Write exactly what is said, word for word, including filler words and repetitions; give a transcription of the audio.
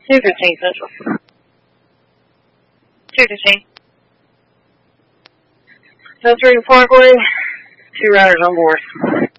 two fifteen Central. two fifteen. That's Reading Parkway. Two riders on board.